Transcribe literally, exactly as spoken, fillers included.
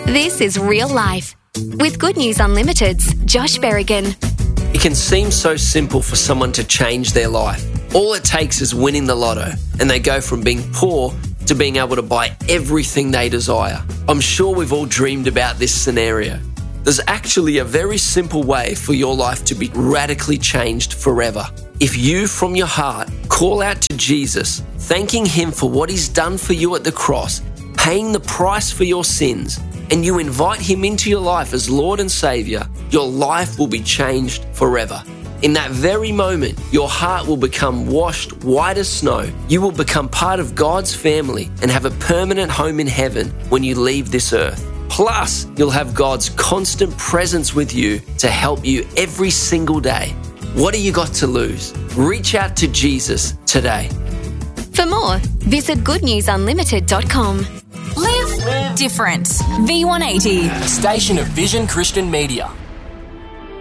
This is Real Life with Good News Unlimited's Josh Berrigan. It can seem so simple for someone to change their life. All it takes is winning the lotto, and they go from being poor to being able to buy everything they desire. I'm sure we've all dreamed about this scenario. There's actually a very simple way for your life to be radically changed forever. If you, from your heart, call out to Jesus, thanking Him for what He's done for you at the cross, paying the price for your sins, and you invite Him into your life as Lord and Saviour, your life will be changed forever. In that very moment, your heart will become washed white as snow. You will become part of God's family and have a permanent home in heaven when you leave this earth. Plus, you'll have God's constant presence with you to help you every single day. What do you got to lose? Reach out to Jesus today. For more, visit good news unlimited dot com. Live different. V one eighty. A station of Vision Christian Media.